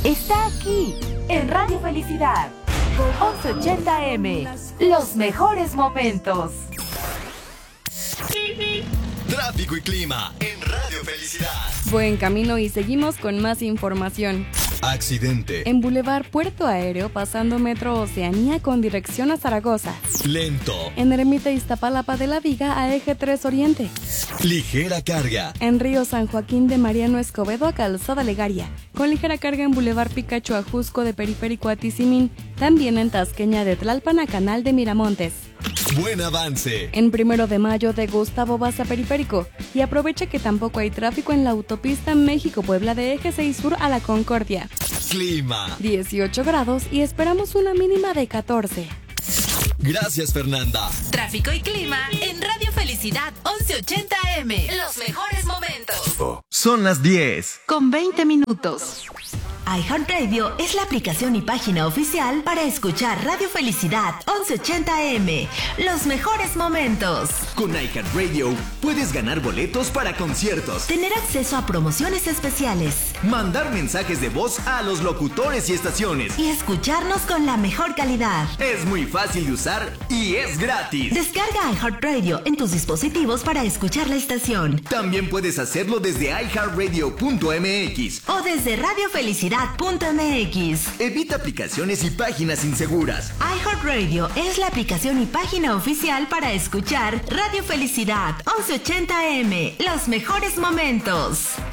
está aquí, en Radio Felicidad. 1180M, los mejores momentos. Tráfico y clima en Radio Felicidad. Buen camino y seguimos con más información. Accidente. En Boulevard Puerto Aéreo, pasando Metro Oceanía con dirección a Zaragoza. Lento. En Ermita Iztapalapa de la Viga a Eje 3 Oriente. Ligera carga. En Río San Joaquín de Mariano Escobedo a Calzada Legaria. Con ligera carga en Boulevard Picacho a Jusco de Periférico a Tizimín. También en Tasqueña de Tlalpan a Canal de Miramontes. Buen avance. En 1 de Mayo de Gustavo Vaz a Periférico. Y aprovecha que tampoco hay tráfico en la autopista México-Puebla de Eje 6 Sur a La Concordia. Clima. 18 grados y esperamos una mínima de 14. Gracias, Fernanda. Tráfico y clima en Radio Felicidad 1180M. Los mejores momentos. Son las 10. Con 20 minutos. iHeartRadio es la aplicación y página oficial para escuchar Radio Felicidad 1180M. Los mejores momentos. Con iHeartRadio puedes ganar boletos para conciertos, Tener acceso a promociones especiales mandar mensajes de voz a los locutores y estaciones. y escucharnos con la mejor calidad. Es muy fácil de usar y es gratis. Descarga iHeartRadio en tus dispositivos para escuchar la estación También puedes hacerlo desde iHeartRadio.mx. o desde radiofelicidad.mx. Evita aplicaciones y páginas inseguras. iHeartRadio es la aplicación y página oficial para escuchar Radio Felicidad 1180M. Los mejores momentos.